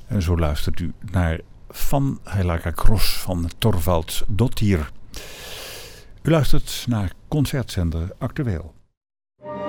En zo luistert u naar Van Heilaga Cross van Thorvald Dottir. U luistert naar Concertzender Actueel.